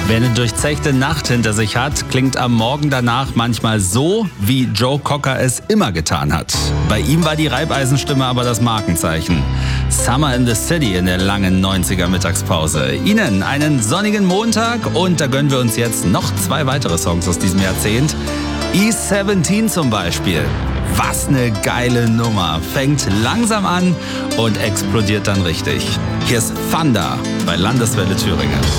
Wer eine durchzechte Nacht hinter sich hat, klingt am Morgen danach manchmal so, wie Joe Cocker es immer getan hat. Bei ihm war die Reibeisenstimme aber das Markenzeichen. Summer in the City in der langen 90er Mittagspause. Ihnen einen sonnigen Montag und da gönnen wir uns jetzt noch 2 weitere Songs aus diesem Jahrzehnt. E17 zum Beispiel. Was eine geile Nummer. Fängt langsam an und explodiert dann richtig. Hier ist Thunder bei Landeswelle Thüringen.